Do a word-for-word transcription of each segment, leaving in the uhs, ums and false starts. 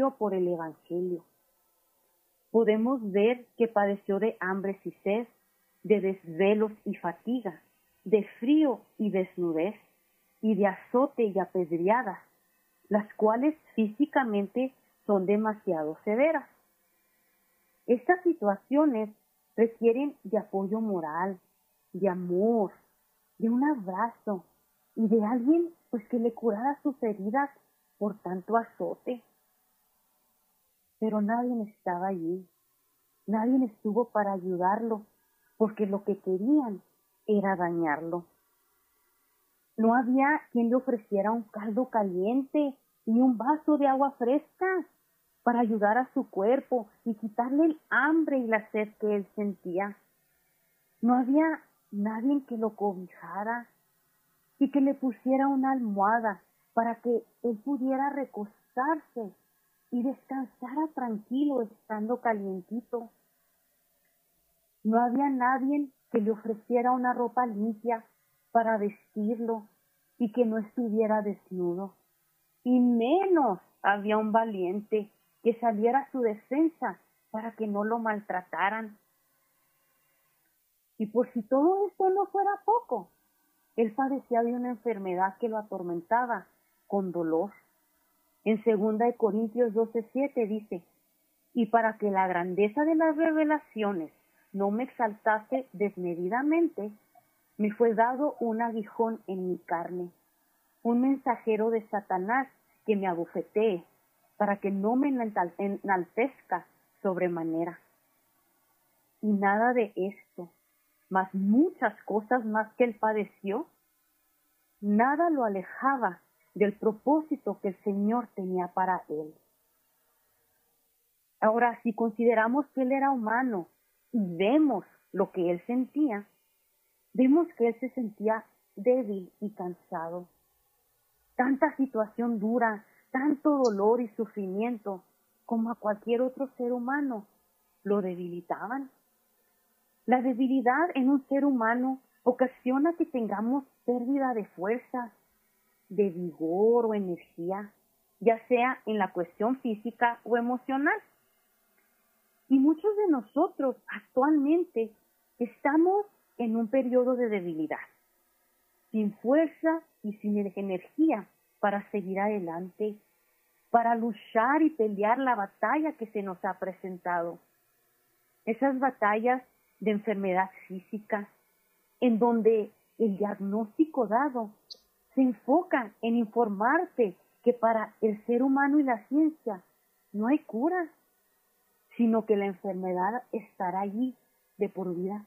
sufrió por el Evangelio. Podemos ver que padeció de hambres y sed, de desvelos y fatiga, de frío y desnudez, y de azote y apedreadas, las cuales físicamente son demasiado severas. Estas situaciones requieren de apoyo moral, de amor, de un abrazo y de alguien pues que le curara sus heridas por tanto azote. Pero nadie estaba allí, nadie estuvo para ayudarlo, porque lo que querían era dañarlo. No había quien le ofreciera un caldo caliente y un vaso de agua fresca para ayudar a su cuerpo y quitarle el hambre y la sed que él sentía. No había nadie que lo cobijara y que le pusiera una almohada para que él pudiera recostarse y descansara tranquilo estando calientito. No había nadie que le ofreciera una ropa limpia para vestirlo y que no estuviera desnudo. Y menos había un valiente que saliera a su defensa para que no lo maltrataran. Y por si todo esto no fuera poco, él padecía de una enfermedad que lo atormentaba con dolor. En segunda de Corintios doce siete dice, y para que la grandeza de las revelaciones no me exaltase desmedidamente, me fue dado un aguijón en mi carne, un mensajero de Satanás que me abofetee, para que no me enaltezca sobremanera. Y nada de esto, mas muchas cosas más que él padeció, nada lo alejaba del propósito que el Señor tenía para él. Ahora, si consideramos que él era humano y vemos lo que él sentía, vemos que él se sentía débil y cansado. Tanta situación dura, tanto dolor y sufrimiento, como a cualquier otro ser humano, lo debilitaban. La debilidad en un ser humano ocasiona que tengamos pérdida de fuerza, de vigor o energía, ya sea en la cuestión física o emocional. Y muchos de nosotros actualmente estamos en un periodo de debilidad, sin fuerza y sin energía para seguir adelante, para luchar y pelear la batalla que se nos ha presentado. Esas batallas de enfermedad física, en donde el diagnóstico dado se enfoca en informarte que para el ser humano y la ciencia no hay cura, sino que la enfermedad estará allí de por vida.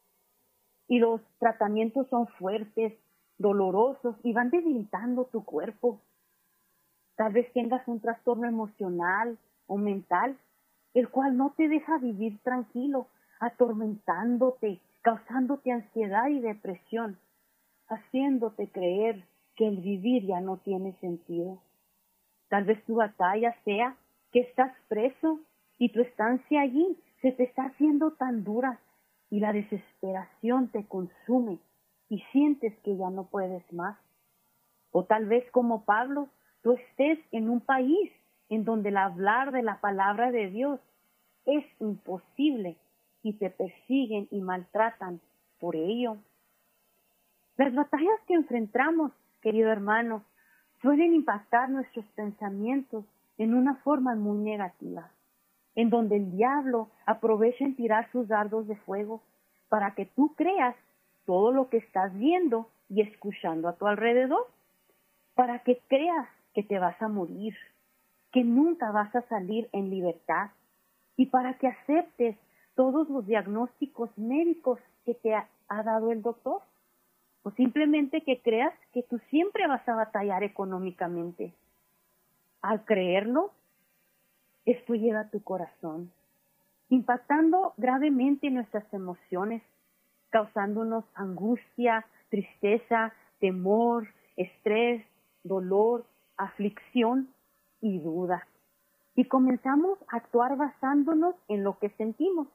Y los tratamientos son fuertes, dolorosos y van debilitando tu cuerpo. Tal vez tengas un trastorno emocional o mental, el cual no te deja vivir tranquilo, atormentándote, causándote ansiedad y depresión, haciéndote creer que el vivir ya no tiene sentido. Tal vez tu batalla sea que estás preso y tu estancia allí se te está haciendo tan dura y la desesperación te consume y sientes que ya no puedes más. O tal vez como Pablo, tú estés en un país en donde el hablar de la palabra de Dios es imposible y te persiguen y maltratan por ello. Las batallas que enfrentamos, querido hermano, suelen impactar nuestros pensamientos en una forma muy negativa, en donde el diablo aprovecha en tirar sus dardos de fuego para que tú creas todo lo que estás viendo y escuchando a tu alrededor, para que creas que te vas a morir, que nunca vas a salir en libertad, y para que aceptes todos los diagnósticos médicos que te ha, ha dado el doctor, o simplemente que creas que tú siempre vas a batallar económicamente. Al creerlo, esto llega a tu corazón, impactando gravemente nuestras emociones, causándonos angustia, tristeza, temor, estrés, dolor, aflicción y duda. Y comenzamos a actuar basándonos en lo que sentimos.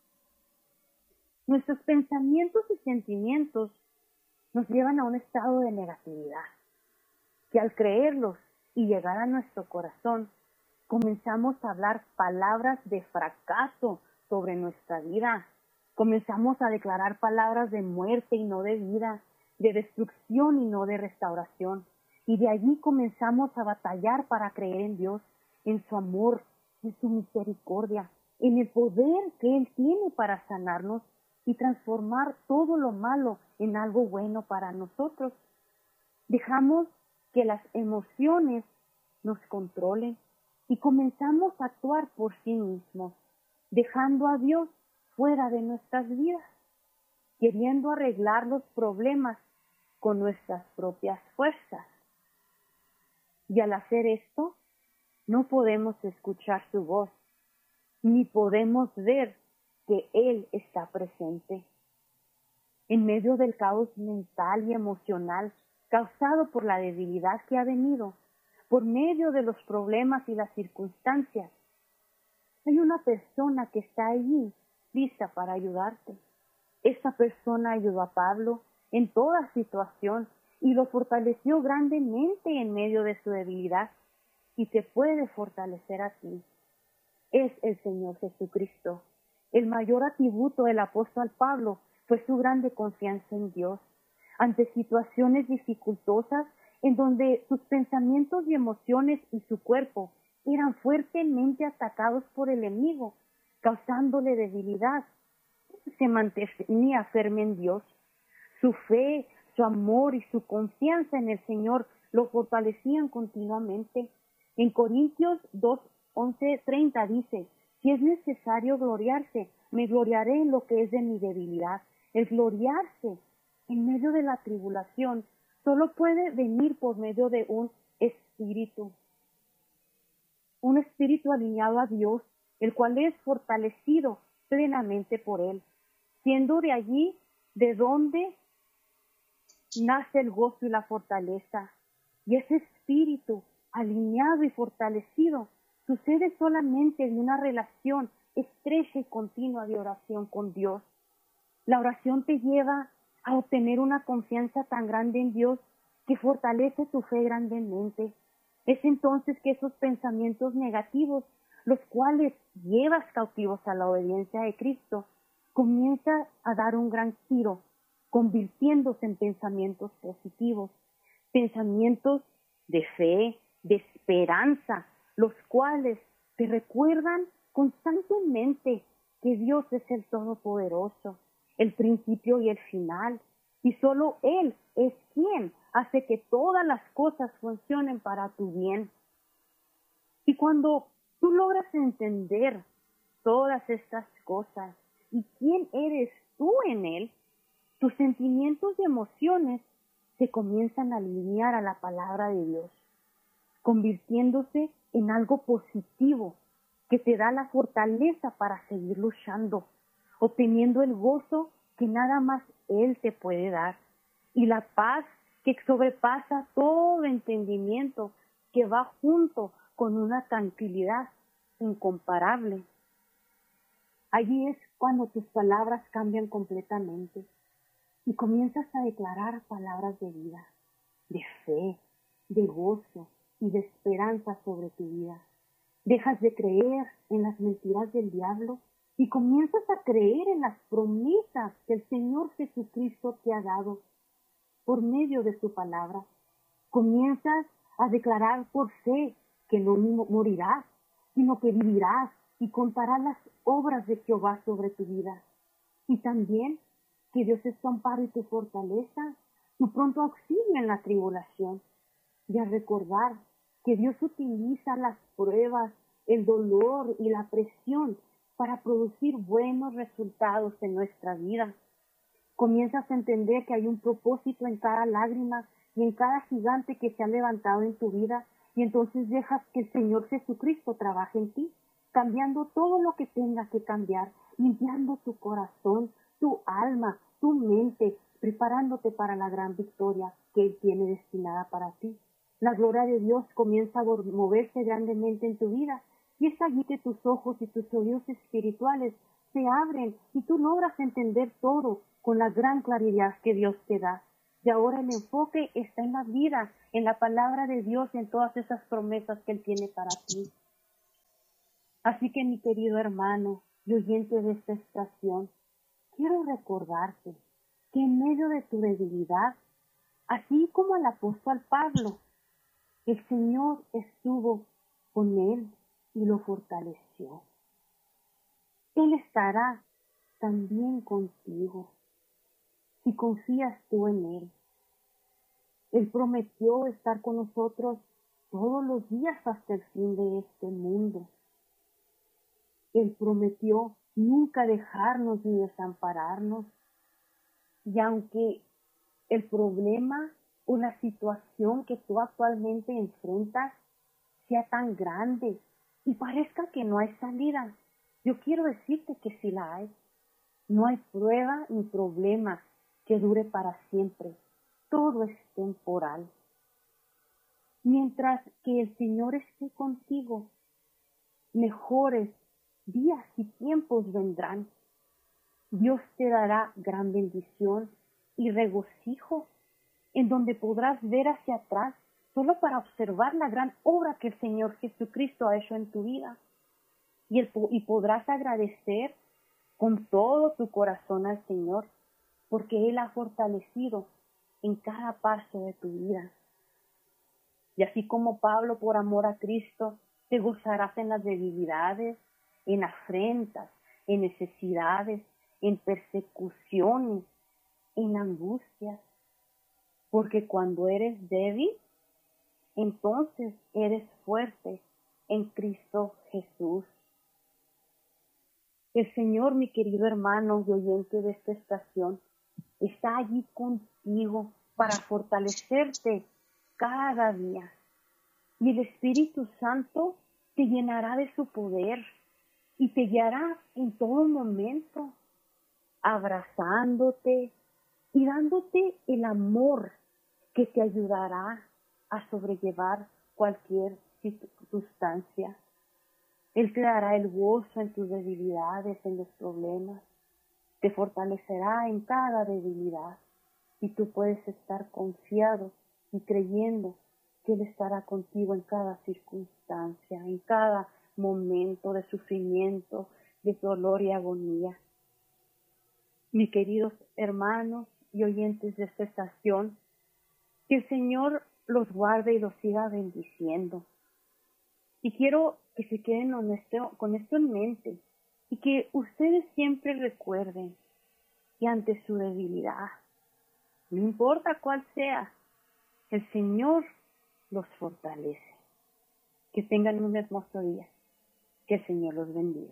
Nuestros pensamientos y sentimientos nos llevan a un estado de negatividad, que al creerlos y llegar a nuestro corazón, comenzamos a hablar palabras de fracaso sobre nuestra vida. Comenzamos a declarar palabras de muerte y no de vida, de destrucción y no de restauración. Y de allí comenzamos a batallar para creer en Dios, en su amor, en su misericordia, en el poder que Él tiene para sanarnos y transformar todo lo malo en algo bueno para nosotros. Dejamos que las emociones nos controlen y comenzamos a actuar por sí mismos, dejando a Dios fuera de nuestras vidas, queriendo arreglar los problemas con nuestras propias fuerzas. Y al hacer esto, no podemos escuchar su voz, ni podemos ver que Él está presente. En medio del caos mental y emocional causado por la debilidad que ha venido, por medio de los problemas y las circunstancias, hay una persona que está allí, lista para ayudarte. Esta persona ayudó a Pablo en toda situación y lo fortaleció grandemente en medio de su debilidad y te puede fortalecer a ti. Es el Señor Jesucristo. El mayor atributo del apóstol Pablo fue su grande confianza en Dios. Ante situaciones dificultosas en donde sus pensamientos y emociones y su cuerpo eran fuertemente atacados por el enemigo, causándole debilidad, se mantenía firme en Dios. Su fe, su amor y su confianza en el Señor lo fortalecían continuamente. En Corintios dos, once, treinta dice, si es necesario gloriarse, me gloriaré en lo que es de mi debilidad. El gloriarse en medio de la tribulación solo puede venir por medio de un espíritu. Un espíritu alineado a Dios, el cual es fortalecido plenamente por Él, siendo de allí de donde nace el gozo y la fortaleza. Y ese espíritu alineado y fortalecido sucede solamente en una relación estrecha y continua de oración con Dios. La oración te lleva a obtener una confianza tan grande en Dios que fortalece tu fe grandemente. Es entonces que esos pensamientos negativos, los cuales llevas cautivos a la obediencia de Cristo, comienza a dar un gran giro, convirtiéndose en pensamientos positivos, pensamientos de fe, de esperanza, los cuales te recuerdan constantemente que Dios es el Todopoderoso, el principio y el final, y solo Él es quien hace que todas las cosas funcionen para tu bien. Y cuando tú logras entender todas estas cosas y quién eres tú en Él, tus sentimientos y emociones se comienzan a alinear a la palabra de Dios, convirtiéndose en algo positivo que te da la fortaleza para seguir luchando, obteniendo el gozo que nada más Él te puede dar y la paz que sobrepasa todo entendimiento, que va junto con una tranquilidad incomparable. Allí es cuando tus palabras cambian completamente y comienzas a declarar palabras de vida, de fe, de gozo y de esperanza sobre tu vida. Dejas de creer en las mentiras del diablo y comienzas a creer en las promesas que el Señor Jesucristo te ha dado por medio de su palabra. Comienzas a declarar por fe que no morirás, sino que vivirás y contarás las obras de Jehová sobre tu vida. Y también que Dios es tu amparo y tu fortaleza, tu pronto auxilio en la tribulación. Y a recordar que Dios utiliza las pruebas, el dolor y la presión para producir buenos resultados en nuestra vida. Comienzas a entender que hay un propósito en cada lágrima y en cada gigante que se ha levantado en tu vida, y entonces dejas que el Señor Jesucristo trabaje en ti, cambiando todo lo que tenga que cambiar, limpiando tu corazón, tu alma, tu mente, preparándote para la gran victoria que Él tiene destinada para ti. La gloria de Dios comienza a moverse grandemente en tu vida, y es allí que tus ojos y tus oídos espirituales se abren y tú logras entender todo con la gran claridad que Dios te da. Y ahora el enfoque está en la vida, en la palabra de Dios, en todas esas promesas que Él tiene para ti. Así que, mi querido hermano y oyente de esta estación, quiero recordarte que en medio de tu debilidad, así como el apóstol Pablo, el Señor estuvo con él y lo fortaleció. Él estará también contigo si confías tú en Él. Él prometió estar con nosotros todos los días hasta el fin de este mundo. Él prometió nunca dejarnos ni desampararnos. Y aunque el problema o la situación que tú actualmente enfrentas sea tan grande y parezca que no hay salida, yo quiero decirte que sí la hay. No hay prueba ni problema que dure para siempre. Todo es temporal. Mientras que el Señor esté contigo, mejores días y tiempos vendrán. Dios te dará gran bendición y regocijo, en donde podrás ver hacia atrás solo para observar la gran obra que el Señor Jesucristo ha hecho en tu vida. Y, el, y podrás agradecer con todo tu corazón al Señor, porque Él ha fortalecido en cada paso de tu vida. Y así como Pablo, por amor a Cristo, te gozarás en las debilidades, en afrentas, en necesidades, en persecuciones, en angustias. Porque cuando eres débil, entonces eres fuerte en Cristo Jesús. El Señor, mi querido hermano y oyente de esta estación, está allí contigo para fortalecerte cada día. Y el Espíritu Santo te llenará de su poder y te guiará en todo momento, abrazándote y dándote el amor que te ayudará a sobrellevar cualquier circunstancia. Él te dará el gozo en tus debilidades, en los problemas. Te fortalecerá en cada debilidad. Y tú puedes estar confiado y creyendo que Él estará contigo en cada circunstancia, en cada momento de sufrimiento, de dolor y agonía. Mis queridos hermanos y oyentes de esta estación, que el Señor los guarde y los siga bendiciendo. Y quiero que se queden con esto, con esto en mente y que ustedes siempre recuerden que ante su debilidad, no importa cuál sea, el Señor los fortalece. Que tengan un hermoso día. Que el Señor los bendiga.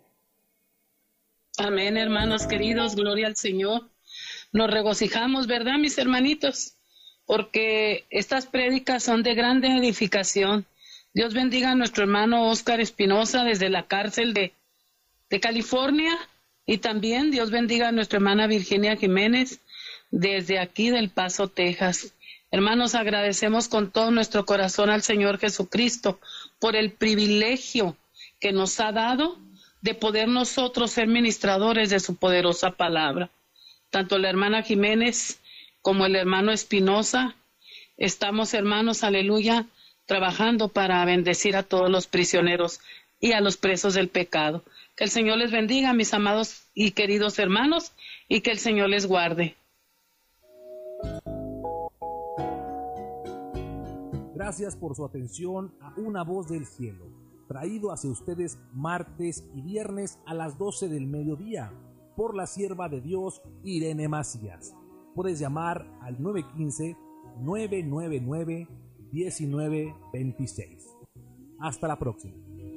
Amén, hermanos queridos, gloria al Señor. Nos regocijamos, ¿verdad, mis hermanitos? Porque estas prédicas son de grande edificación. Dios bendiga a nuestro hermano Óscar Espinosa desde la cárcel de, de California, y también Dios bendiga a nuestra hermana Virginia Jiménez desde aquí del Paso, Texas. Hermanos, agradecemos con todo nuestro corazón al Señor Jesucristo por el privilegio que nos ha dado de poder nosotros ser ministradores de su poderosa palabra. Tanto la hermana Jiménez como el hermano Espinosa, estamos, hermanos, aleluya, trabajando para bendecir a todos los prisioneros y a los presos del pecado. Que el Señor les bendiga, mis amados y queridos hermanos, y que el Señor les guarde. Gracias por su atención a Una Voz del Cielo, traído hacia ustedes martes y viernes a las doce del mediodía por la sierva de Dios Irene Macías. Puedes llamar al nueve uno cinco, nueve nueve nueve, uno nueve dos seis. Hasta la próxima.